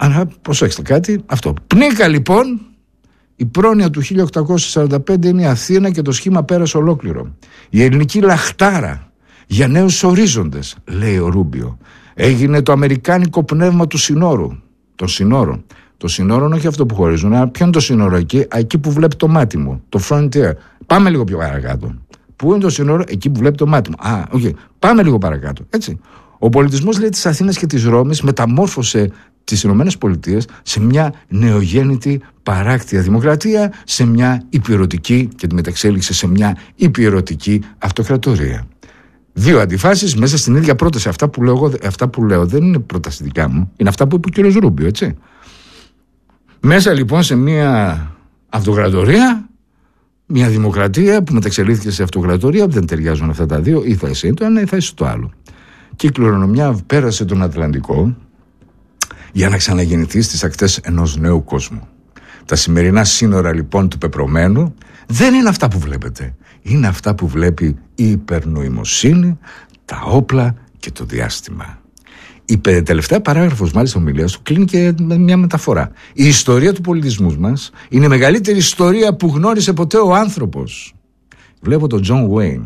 Αλλά προσέξτε κάτι, αυτό. Πνίκα λοιπόν, η πρόνοια του 1845 είναι η Αθήνα και το σχήμα πέρασε ολόκληρο. Η ελληνική λαχτάρα για νέους ορίζοντες, λέει ο Ρούμπιο. Έγινε το αμερικάνικο πνεύμα του συνόρου. Των συνόρων. Το σύνορο όχι αυτό που χωρίζουν. Ποιο είναι το σύνορο εκεί που βλέπει το μάτι μου. Το frontier. Πάμε λίγο πιο παρακάτω. Πού είναι το σύνορο, εκεί που βλέπει το μάτι μου. Okay. Πάμε λίγο παρακάτω. Έτσι. Ο πολιτισμός, λέει, της Αθήνας και της Ρώμης μεταμόρφωσε τις Ηνωμένες Πολιτείες σε μια νεογέννητη παράκτια δημοκρατία, σε μια υπηρωτική, και τη μεταξέλιξε σε μια υπηρωτική αυτοκρατορία. Δύο αντιφάσεις μέσα στην ίδια πρόταση. Αυτά που λέω δεν είναι πρόταση δικά μου, είναι αυτά που είπε ο κ. Ρούμπιο, έτσι. Μέσα λοιπόν σε μια αυτοκρατορία, μια δημοκρατία που μεταξελίχθηκε σε αυτοκρατορία, δεν ταιριάζουν αυτά τα δύο, ή θα είσαι το ένα ή θα είσαι το άλλο. Και η κληρονομιά πέρασε τον Ατλαντικό για να ξαναγεννηθεί στις ακτές ενός νέου κόσμου. Τα σημερινά σύνορα λοιπόν του πεπρωμένου δεν είναι αυτά που βλέπετε. Είναι αυτά που βλέπει η υπερνοημοσύνη, τα όπλα και το διάστημα. Η τελευταία παράγραφος μάλιστα ομιλίας του κλείνει και με μια μεταφορά. Η ιστορία του πολιτισμού μας είναι η μεγαλύτερη ιστορία που γνώρισε ποτέ ο άνθρωπος. Βλέπω τον Τζον Βέιν.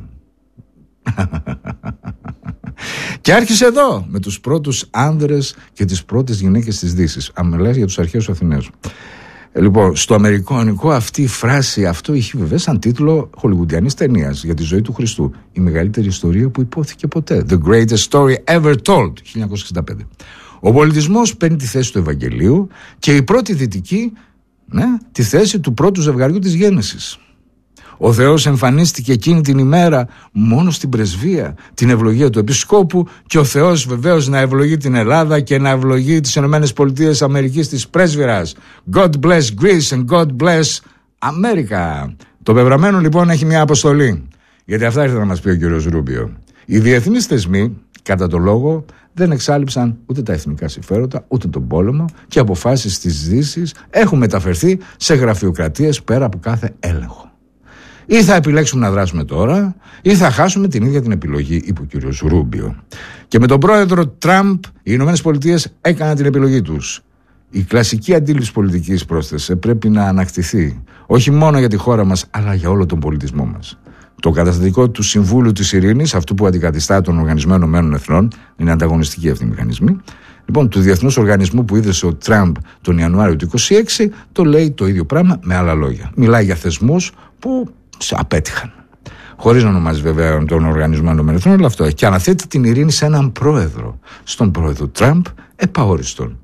Και άρχισε εδώ με τους πρώτους άνδρες και τις πρώτες γυναίκες της Δύσης. Μιλάει για τους αρχαίους Αθηναίους. Λοιπόν, στο αμερικανικό αυτή η φράση, αυτό είχε βέβαια σαν τίτλο χολιγουντιανής ταινίας για τη ζωή του Χριστού. Η μεγαλύτερη ιστορία που υπόθηκε ποτέ. The greatest story ever told, 1965. Ο πολιτισμός παίρνει τη θέση του Ευαγγελίου και η πρώτη δυτική, τη θέση του πρώτου ζευγαριού της Γένεσης. Ο Θεός εμφανίστηκε εκείνη την ημέρα μόνο στην πρεσβεία, την ευλογία του Επισκόπου, και ο Θεός βεβαίως να ευλογεί την Ελλάδα και να ευλογεί τις ΗΠΑ της πρέσβυρας. God bless Greece and God bless America. Το πεπρωμένο λοιπόν έχει μια αποστολή, γιατί αυτά ήρθε να μας πει ο κύριος Ρούμπιο. Οι διεθνείς θεσμοί, κατά το λόγο, δεν εξάλειψαν ούτε τα εθνικά συμφέροντα, ούτε τον πόλεμο, και οι αποφάσεις της Δύσης έχουν μεταφερθεί σε γραφειοκρατίες πέρα από κάθε έλεγχο. Ή θα επιλέξουμε να δράσουμε τώρα, ή θα χάσουμε την ίδια την επιλογή, είπε ο κύριος Ρούμπιο. Και με τον πρόεδρο Τραμπ, οι ΗΠΑ έκαναν την επιλογή τους. Η κλασική αντίληψη πολιτικής, πρόσθεσε, πρέπει να ανακτηθεί. Όχι μόνο για τη χώρα μας, αλλά για όλο τον πολιτισμό μας. Το καταστατικό του Συμβούλου της Ειρήνης, αυτού που αντικαθιστά τον Οργανισμό Ενωμένων Εθνών, είναι ανταγωνιστική αυτή η μηχανισμή. Λοιπόν, του Διεθνούς Οργανισμού που ίδρυσε ο Τραμπ τον Ιανουάριο του 2026, το λέει το ίδιο πράγμα με άλλα λόγια. Μιλάει για θεσμούς που απέτυχαν. Χωρίς να ονομάζει βέβαια τον Οργανισμό Ενωμένων Εθνών, αλλά αυτό έχει. Και αναθέτει την ειρήνη σε έναν πρόεδρο, στον πρόεδρο Τραμπ, επαόριστον.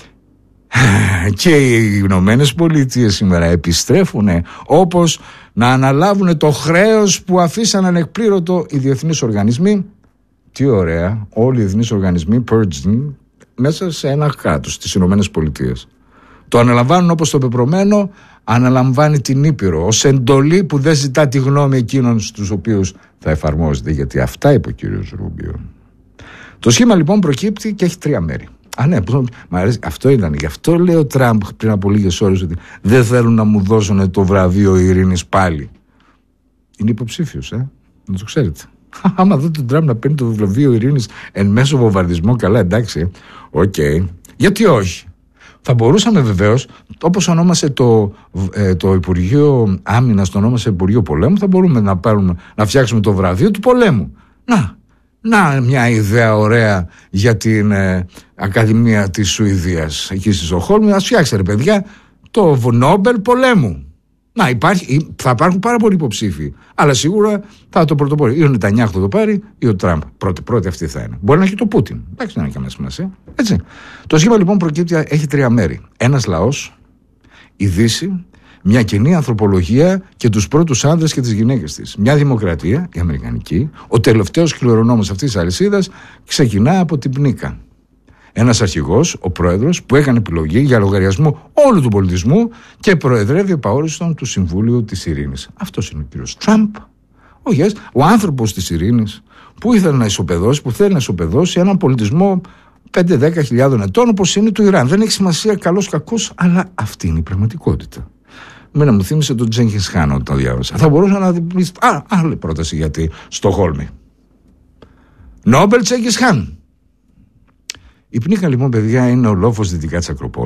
Και οι Ηνωμένες Πολιτείες σήμερα επιστρέφουν όπως να αναλάβουν το χρέος που αφήσαν ανεκπλήρωτο οι διεθνείς οργανισμοί. Τι ωραία, όλοι οι διεθνείς οργανισμοί purging μέσα σε ένα κράτος, στις Ηνωμένες Πολιτείες. Το αναλαμβάνουν όπως το πεπρωμένο αναλαμβάνει την Ήπειρο, ως εντολή που δεν ζητά τη γνώμη εκείνων στους οποίους θα εφαρμόζεται, γιατί αυτά είπε ο κύριος Ρούμπιο. Το σχήμα λοιπόν προκύπτει και έχει τρία μέρη. Ναι, μ' αρέσει. Αυτό ήταν. Γι' αυτό λέει ο Τραμπ πριν από λίγες ώρες ότι δεν θέλουν να μου δώσουν το βραβείο ειρήνης πάλι. Είναι υποψήφιος, να το ξέρετε. Άμα δω τον Τραμπ να παίρνει το βραβείο ειρήνης εν μέσω βομβαρδισμό, καλά, εντάξει. Οκ. Γιατί όχι. Θα μπορούσαμε βεβαίως, όπως ονόμασε το Υπουργείο Άμυνας, το ονόμασε Υπουργείο Πολέμου, θα μπορούμε να φτιάξουμε το βραβείο του πολέμου. Να μια ιδέα ωραία για την Ακαδημία της Σουηδίας εκεί στη Στοκχόλμη. Ας φτιάξετε, παιδιά, το Νόμπελ πολέμου. Θα υπάρχουν πάρα πολλοί υποψήφοι, αλλά σίγουρα θα το πρωτοπόρει. Ή ο Νετανιάχου θα το πάρει, ή ο Τραμπ. Πρώτη αυτή θα είναι. Μπορεί να έχει το Πούτιν. Εντάξει, δεν έχει καμία σημασία. Έτσι. Το σχήμα λοιπόν προκύπτει, έχει τρία μέρη. Ένας λαός, η Δύση, μια κοινή ανθρωπολογία και τους πρώτους άνδρες και τις γυναίκες της. Μια δημοκρατία, η αμερικανική. Ο τελευταίος κληρονόμος αυτής της αλυσίδας ξεκινά από την Πνίκα. Ένας αρχηγός, ο πρόεδρος, που έκανε επιλογή για λογαριασμό όλου του πολιτισμού και προεδρεύει επαόριστον του Συμβούλιου της Ειρήνης. Αυτός είναι ο κύριος Τραμπ, ο άνθρωπος της ειρήνης, που ήθελε να ισοπεδώσει, που θέλει να ισοπεδώσει έναν πολιτισμό 5-10 χιλιάδων ετών όπως είναι του Ιράν. Δεν έχει σημασία καλός κακός, αλλά αυτή είναι η πραγματικότητα. Μένα μου θύμισε τον Τζένκινς Χάν όταν το διάβασα. Θα μπορούσα να δει άλλη πρόταση για τη Στοκχόλμη. Νόμπελ Τζένκινς Χάν. Η Πνίκα λοιπόν, παιδιά, είναι ο λόφος δυτικά της Ακροπόλης.